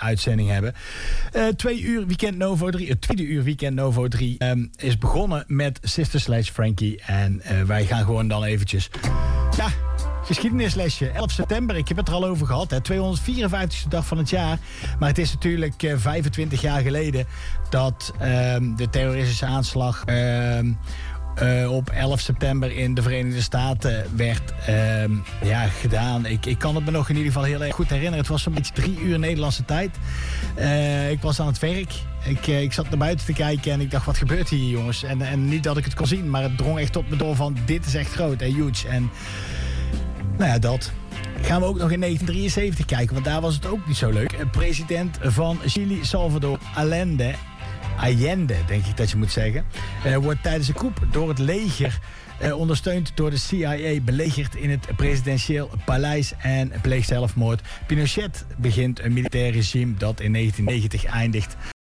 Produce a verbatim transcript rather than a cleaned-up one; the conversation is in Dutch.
uitzending hebben. Uh, twee uur Weekend Novo drie, het tweede uur Weekend Novo drie um, is begonnen met Sister Sledge Frankie. En uh, wij gaan gewoon dan eventjes... Ja, geschiedenislesje. elf september, ik heb het er al over gehad. Hè, tweehonderdvierenvijftigste dag van het jaar. Maar het is natuurlijk uh, vijfentwintig jaar geleden dat um, de terroristische aanslag... Um, Uh, op elf september in de Verenigde Staten werd uh, ja, gedaan. Ik, ik kan het me nog in ieder geval heel erg goed herinneren. Het was zo'n beetje drie uur Nederlandse tijd. Uh, ik was aan het werk. Ik, uh, ik zat naar buiten te kijken en ik dacht, wat gebeurt hier, jongens? En, en niet dat ik het kon zien, maar het drong echt tot me door van, dit is echt groot en huge. En nou ja, dat... Gaan we ook nog in negentien drieënzeventig kijken, want daar was het ook niet zo leuk. President van Chili, Salvador Allende... Allende, denk ik dat je moet zeggen, uh, wordt tijdens een coup door het leger uh, ondersteund door de C I A belegerd in het presidentieel paleis en pleegt zelfmoord. Pinochet begint een militair regime dat in negentien negentig eindigt